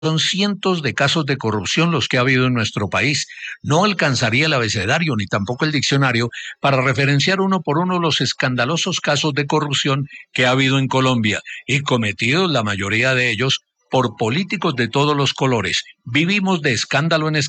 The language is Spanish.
Son cientos de casos de corrupción los que ha habido en nuestro país. No alcanzaría el abecedario ni tampoco el diccionario para referenciar uno por uno los escandalosos casos de corrupción que ha habido en Colombia y cometidos la mayoría de ellos por políticos de todos los colores. Vivimos de escándalo en escándalo.